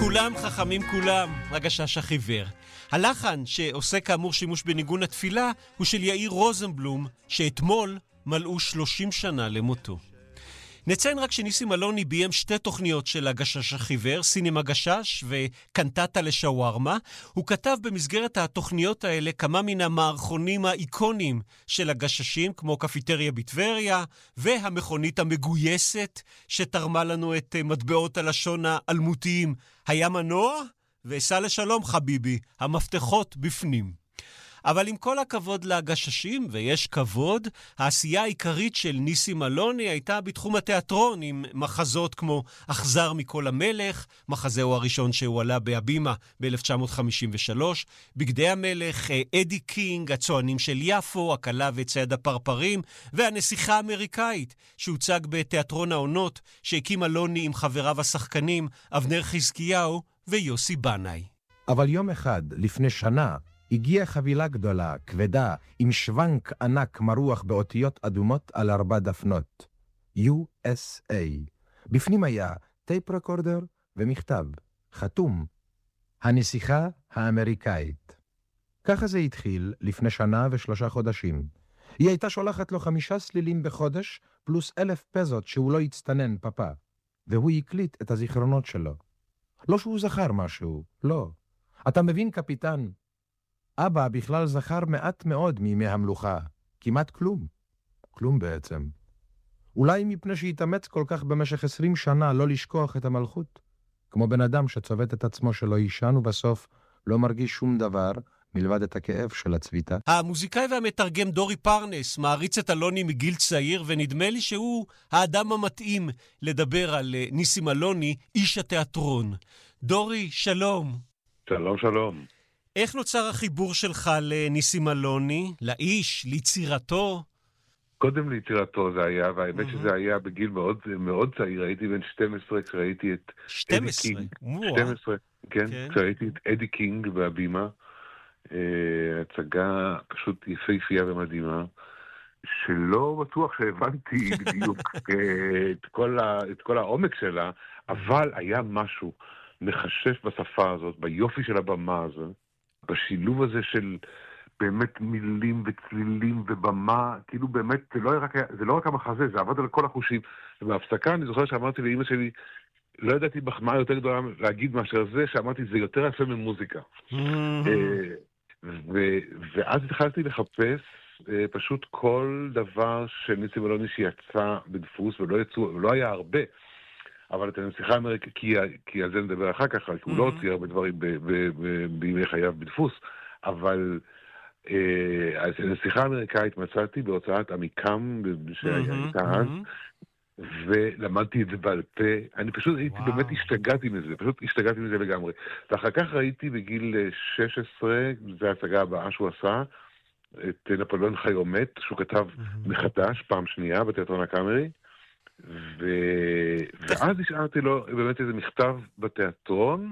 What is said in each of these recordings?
כולם חכמים כולם, הגשש החיוור. הלחן שעושה כאמור שימוש בניגון התפילה הוא של יאיר רוזנבלום, שאתמול מלאו 30 שנה למותו. נציין רק שניסים אלוני ביים שתי תוכניות של הגשש החיוור, סינמה גשש וקנטטה לשווארמה. הוא כתב במסגרת התוכניות האלה כמה מן המערכונים האיקונים של הגששים, כמו קפיטריה בטבריה, והמכונית המגויסת שתרמה לנו את מטבעות הלשון האלמותיים. היה מנוע וסע לשלום חביבי, המפתחות בפנים. אבל עם כל הכבוד להגששים, ויש כבוד, העשייה העיקרית של ניסים אלוני הייתה בתחום התיאטרון, עם מחזות כמו אכזר מכל המלך, מחזהו הראשון שהוא עלה בהבימה ב-1953, בגדי המלך, אדי קינג, הצוענים של יפו, הקלה וצייד הפרפרים, והנסיכה האמריקאית, שהוצג בתיאטרון העונות, שהקים אלוני עם חבריו השחקנים, אבנר חזקיהו ויוסי בנאי. אבל יום אחד, לפני שנה, הגיעה חבילה גדולה, כבדה, עם שוונק ענק מרוח באותיות אדומות על 4 דפנות. USA. בפנים היה טייפ רקורדר ומכתב, חתום. הנסיכה האמריקאית. ככה זה התחיל לפני שנה ו3 חודשים. היא הייתה שולחת לו 5 סלילים בחודש, פלוס 1,000 פזות שהוא לא יצטנן פפה. והוא יקליט את הזיכרונות שלו. לא שהוא זכר משהו, לא. אתה מבין, קפיטן? אבא בכלל זכר מעט מאוד מימי המלוכה, כמעט כלום. כלום בעצם. אולי מפני שהתאמץ כל כך במשך 20 שנה לא לשכוח את המלכות, כמו בן אדם שצובט את עצמו שלא יישן ובסוף לא מרגיש שום דבר מלבד את הכאב של הצביטה. המוזיקאי והמתרגם דורי פרנס מעריץ את אלוני מגיל צעיר, ונדמה לי שהוא האדם המתאים לדבר על ניסים אלוני, איש התיאטרון. דורי, שלום. שלום, שלום. איך נוצר החיבור שלך לניסים אלוני, לאיש, ליצירתו? קודם ליצירתו זה היה, והאמת שזה היה בגיל מאוד, מאוד צעיר. הייתי בן 12 כשראיתי את 12? אדי קינג. 12, כן. כשראיתי את אדי קינג בהבימה. הצגה פשוט יפהפייה ומדהימה, שלא בטוח שהבנתי בדיוק את כל העומק שלה, אבל היה משהו מחשף בשפה הזאת, ביופי של הבמה הזאת, בשילוב הזה של באמת מילים וצלילים ובמה, כאילו באמת זה לא רק המחזה, זה עבד על כל החושים. ובהפסקה אני זוכר שאמרתי לאמא שלי, לא ידעתי מחמאה יותר גדולה להגיד מאשר זה, שאמרתי זה יותר יפה ממוזיקה. ואז התחלתי לחפש פשוט כל דבר של ניסים אלוני שיצא בדפוס, ולא היה הרבה. אבל את הנסיכה האמריקאית, כי על זה נדבר אחר כך, כי הוא לא הוציא הרבה דברים בימי חייו בדפוס, אבל את הנסיכה האמריקאית מצאתי בהוצאת עמיקם שהייתה אז, ולמדתי את זה בעל פה. אני פשוט הייתי באמת השתגעתי מזה לגמרי. ואחר כך ראיתי בגיל 16, זו ההצגה הבאה שהוא עשה, את נפוליאון חי או מת, שהוא כתב מחדש, פעם שנייה, בתיאטרון הקאמרי, ואז השארתי לו באמת איזה מכתב בתיאטרון,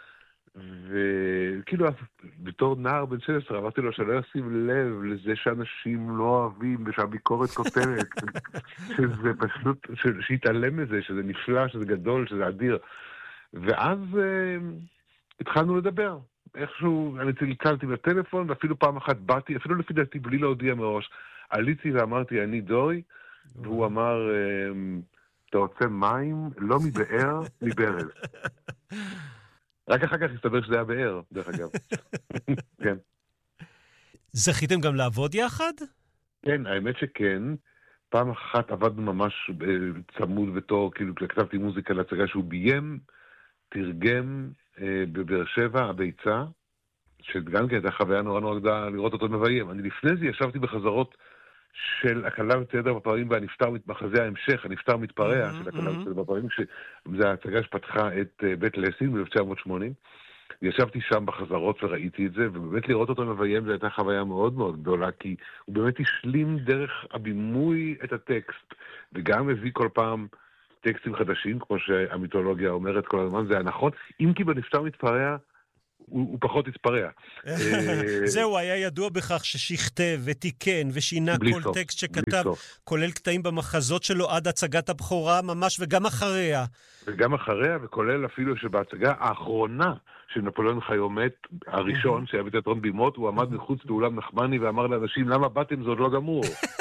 וכאילו בתור נער בן 16 אמרתי לו שלא ישים לב לזה שאנשים לא אוהבים ושהביקורת כותרת, שזה פשוט, שיתעלם מזה, שזה נפלא, שזה גדול, שזה אדיר. ואז התחלנו לדבר. איכשהו אני צלצלתי בטלפון, ואפילו פעם אחת באתי, אפילו לפי דעתי בלי להודיע מראש, עליתי ואמרתי אני דורי, והוא אמר, אתה רוצה מים? לא מבאר, מברז. רק אחר כך הסתבר שזה היה באר, דרך אגב. כן. זכיתם גם לעבוד יחד? כן, האמת שכן. פעם אחת עבדנו ממש צמוד בתור, כאילו כתבתי מוזיקה להצגה שהוא ביים, תרגם בבאר שבע, הביצה, שגם כן הייתה חוויה נורא גדולה לראות אותו מביים. אני לפני זה ישבתי בחזרות של הקלה וצייד הפרפרים והנפטר מחזה ההמשך, הנפטר מתפרע של הקלה וצייד הפרפרים, שזה ההצגה שפתחה את בית לסין ב-1980. ישבתי שם בחזרות וראיתי את זה, ובאמת לראות אותו מביים זו הייתה חוויה מאוד מאוד גדולה, כי הוא באמת השלים דרך הבימוי את הטקסט, וגם הביא כל פעם טקסטים חדשים, כמו שהמיתולוגיה אומרת כל הזמן, זה היה נכון. אם כי בנפטר מתפרע, הוא פחות התפרע. זהו, היה ידוע בכך ששכתב ותיקן ושינה כל טקסט שכתב, כולל קטעים במחזות שלו עד הצגת הבכורה ממש, וגם אחריה. וגם אחריה, וכולל אפילו שבהצגה האחרונה של נפוליאון חיומת, הראשון שהיה בתיאטרון בימות, הוא עמד מחוץ לאולם נחמני ואמר לאנשים, למה באתם? זה עוד לא גמור.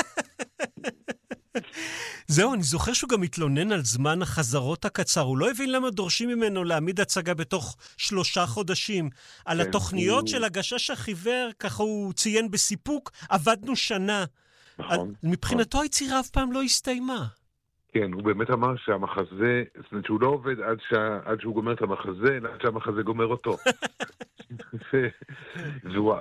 זהו, אני זוכר שהוא גם התלונן על זמן החזרות הקצר. הוא לא הבין למה דורשים ממנו להעמיד הצגה בתוך 3 חודשים. על התוכניות של הגשש החיוור, ככה הוא ציין בסיפוק, עבדנו שנה. נכון. מבחינתו היצירה אף פעם לא הסתיימה. כן, הוא באמת אמר שהמחזה, זאת אומרת שהוא לא עובד עד שהוא גומר את המחזה, אלא עד שהמחזה גומר אותו. והוא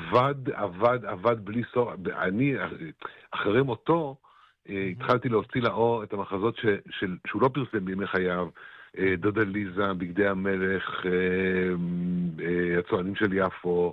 עבד בלי סוף. אני, אחרי מותו, התחלתי להוציא לאור את המחזות שהוא לא פרסם בימי חייו, דודה ליזה, בגדי המלך, הצוענים של יפו,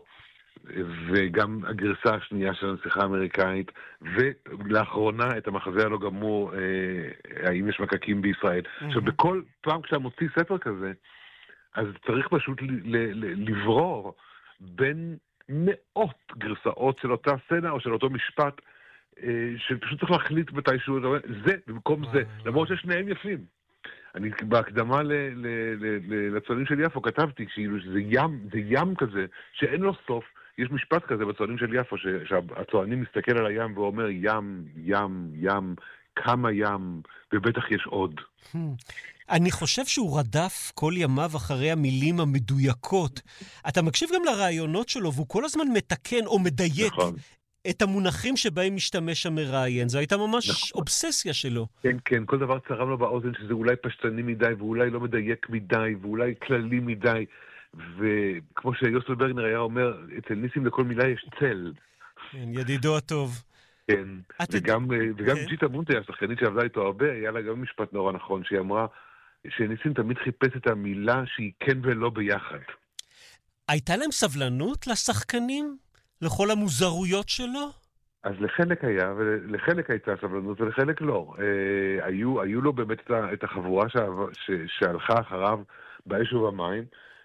וגם הגרסה השנייה של הנסיכה האמריקאית, ולאחרונה את המחזה הלא גמור, האם יש מקקים בישראל. עכשיו, בכל פעם כשאתה מוציא ספר כזה, אז צריך פשוט לברור בין מאות גרסאות של אותה סצנה או של אותו משפט, שפשוט צריך להחליט מתישהו, זה במקום זה, למרות ששניהם יפים. אני בהקדמה לצוענים של יפו כתבתי שזה ים כזה, שאין לו סוף. יש משפט כזה בצוענים של יפו, שהצוענים מסתכל על הים ואומר ים, ים, ים, כמה ים, ובטח יש עוד. אני חושב שהוא רדף כל ימיו אחרי המילים המדויקות. אתה מקשיב גם לרעיונות שלו, והוא כל הזמן מתקן או מדייק. נכון. את המונחים שבהם משתמש המראיין. זו הייתה ממש אובססיה שלו. כן, כן, כל דבר צרם לו באוזן שזה אולי פשטני מדי, ואולי לא מדייק מדי, ואולי כללי מדי. וכמו שיוסף ברגנר היה אומר, אצל ניסים לכל מילה יש צל. כן, ידידו הטוב. כן, וגם ג'יטה מונטה, השחקנית שעבדה איתו הרבה, היה לה גם משפט נורא נכון, שהיא אמרה שניסים תמיד חיפש את המילה שהיא כן ולא ביחד. הייתה להם סבלנות לשחקנים? לכל המוזרויות שלו? אז לחלק היה, ולחלק הייתה סבלנות, ולחלק לא. היו לו באמת את החבורה שהלכה אחריו באש ובמים,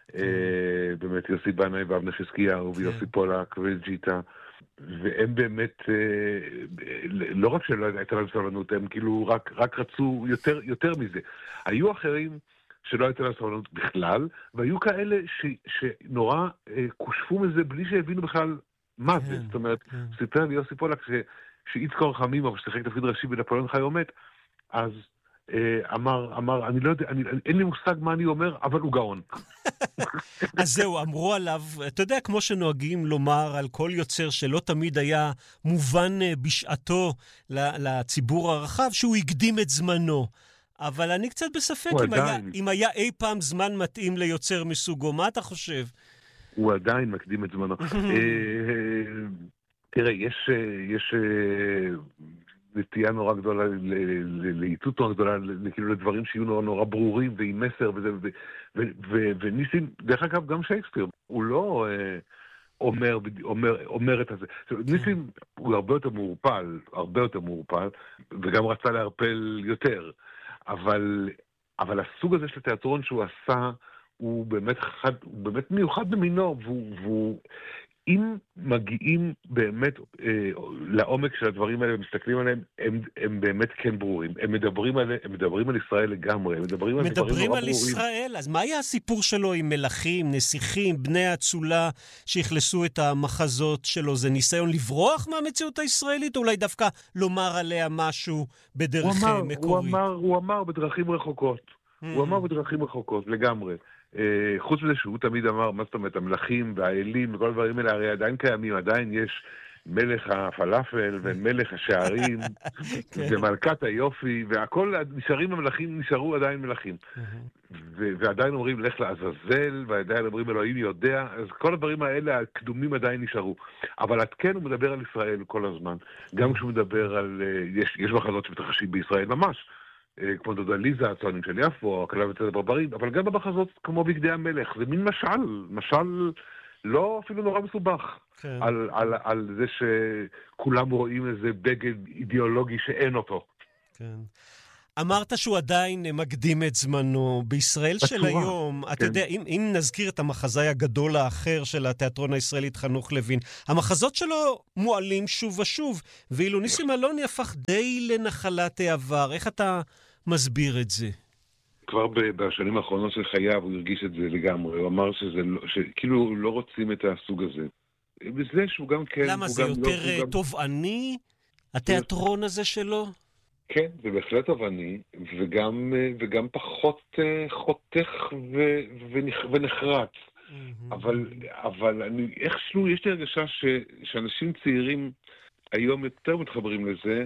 באמת יוסי בנאי ואבנר חזקיהו ויוסי פולק וג'יטה, והם באמת, לא רק שלא הייתה להם סבלנות, הם כאילו רק רצו יותר מזה. היו אחרים שלא הייתה להם סבלנות בכלל, והיו כאלה שנורא קושפו מזה בלי שהבינו בכלל מה זה? זאת אומרת, סיפר לי יוסי פולק שאיצקור חמימוב, ששיחק תפקיד ראשי בנפוליאון חיומת, אז אמר, אני לא יודע, אין לי מושג מה אני אומר, אבל הוא גאון. אז זהו, אמרו עליו, אתה יודע, כמו שנוהגים לומר על כל יוצר שלא תמיד היה מובן בשעתו לציבור הרחב, שהוא הקדים את זמנו. אבל אני קצת בספק אם היה אי פעם זמן מתאים ליוצר מסוגו. מה אתה חושב? הוא עדיין מקדים את זמנו. תראה, יש נטייה נורא גדולה, לעיתות נורא גדולה, כאילו לדברים שיהיו נורא ברורים ועם מסר, וניסים, דרך אגב, גם שייקספיר, הוא לא אומר את זה. ניסים הוא הרבה יותר מעורפל, וגם רצה להרפל יותר, אבל הסוג הזה של התיאטרון שהוא עשה, הוא באמת מיוחד במינו, אם מגיעים באמת לעומק של הדברים האלה ומסתכלים עליהם, הם באמת כן ברורים. הם מדברים על ישראל לגמרי, מדברים על ישראל. אז מה היה הסיפור שלו עם מלכים, נסיכים, בני האצולה שהכלסו את המחזות שלו? זה ניסיון לברוח מהמציאות הישראלית, או אולי דווקא לומר עליה משהו בדרך מקורית? הוא אמר בדרכים רחוקות. הוא אמר בדרכים רחוקות, לגמרי. חוץ מזה שהוא תמיד אמר, מה זאת אומרת, המלכים והאלים וכל הדברים האלה הרי עדיין קיימים, עדיין יש מלך הפלאפל ומלך השערים ומלכת היופי, והכל נשארים המלכים, נשארו עדיין מלכים. ועדיין אומרים לך לעזאזל, ועדיין אומרים אלוהים יודע, אז כל הדברים האלה הקדומים עדיין נשארו. אבל עד כן הוא מדבר על ישראל כל הזמן. גם כשהוא מדבר על, יש מחזות שמתרחשים בישראל ממש, כמו דודה ליזה, הצוענים של יפו, הכלה וצד הברברים, אבל גם במחזות כמו בגדי המלך. זה מין משל לא אפילו נורא מסובך, כן. על זה שכולם רואים איזה בגד אידיאולוגי שאין אותו. כן. אמרת שהוא עדיין מקדים את זמנו. בישראל של היום, אתה יודע, אם נזכיר את המחזאי הגדול האחר של התיאטרון הישראלי, חנוך לוין, המחזות שלו מועלים שוב ושוב, ואילו ניסים אלוני הפך די לנחלת העבר. איך אתה מסביר את זה? כבר בשנים האחרונות של חייו הוא הרגיש את זה לגמרי. הוא אמר שכאילו לא רוצים את הסוג הזה. בזה שהוא גם כן... למה זה יותר תובעני, התיאטרון הזה שלו? כן, זה בהחלט תובעני, וגם פחות חותך ונחרץ. אבל איכשהו יש לי הרגשה שאנשים צעירים היום יותר מתחברים לזה,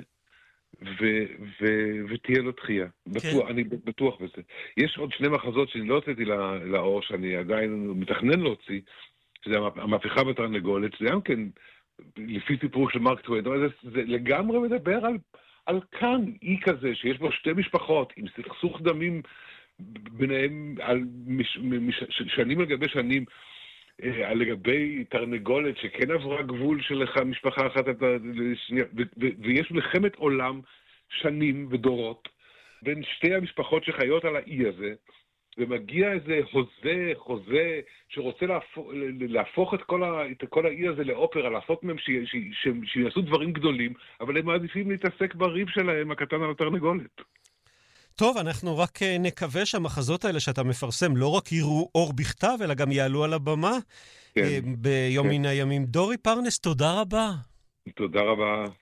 ותהיה לו דחייה. אני בטוח בזה. יש עוד שני מחזות שאני לא הוצאתי לאור, שאני עדיין מתכנן להוציא, שזה המהפכה בתרנגולת, זה גם כן, לפי סיפור של מרק טוויין, זה לגמרי מדבר על כאן, אי כזה, שיש בו שתי משפחות, עם סכסוך דמים ביניהם, על שנים על גבי שנים, לגבי תרנגולת שכן עברה גבול של משפחה אחת לשנייה, ויש מלחמת עולם שנים ודורות בין שתי המשפחות שחיות על האי הזה, ומגיע איזה חוזה שרוצה להפוך את כל האי הזה לאופרה, לעשות מהם שיעשו דברים גדולים, אבל הם מעדיפים להתעסק בריב שלהם הקטן על התרנגולת. טוב, אנחנו רק נקווה שהמחזות האלה שאתה מפרסם לא רק יראו אור בכתב, אלא גם יעלו על הבמה ביום מן הימים. דורי פרנס, תודה רבה. תודה רבה.